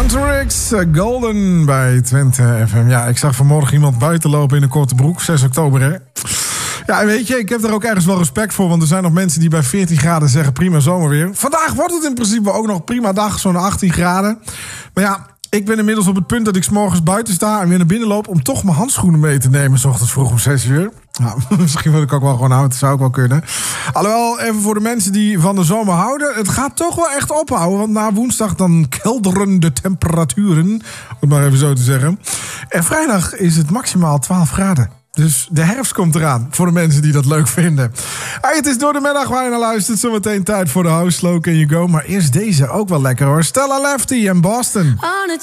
Hunter X, Golden bij Twente FM. Ja, ik zag vanmorgen iemand buiten lopen in een korte broek. 6 oktober, hè? Ja, weet je, ik heb er ook ergens wel respect voor. Want er zijn nog mensen die bij 14 graden zeggen prima zomerweer. Vandaag wordt het in principe ook nog prima dag, zo'n 18 graden. Maar ja, ik ben inmiddels op het punt dat ik 's morgens buiten sta en weer naar binnen loop om toch mijn handschoenen mee te nemen, 's ochtends vroeg om 6 uur. Nou, misschien wil ik ook wel gewoon houden, dat zou ook wel kunnen. Alhoewel, even voor de mensen die van de zomer houden, het gaat toch wel echt ophouden. Want na woensdag dan kelderen de temperaturen, om het maar even zo te zeggen. En vrijdag is het maximaal 12 graden. Dus de herfst komt eraan, voor de mensen die dat leuk vinden. Hey, het is door de middag waar je naar luistert. Zometeen tijd voor de house, Slow Can You Go. Maar eerst deze ook wel lekker hoor. Stella Lefty en Boston. On a